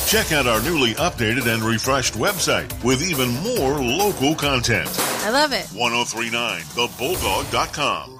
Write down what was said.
Check out our newly updated and refreshed website with even more local content. I love it. 1039thebulldog.com.